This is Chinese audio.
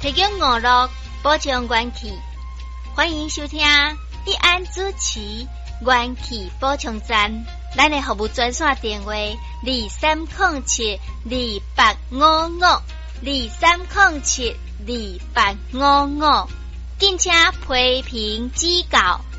提供娱乐，保障元气。欢迎收听立安主持元气保障站，咱的服务专线电话23072855，23072855，敬请批评指教。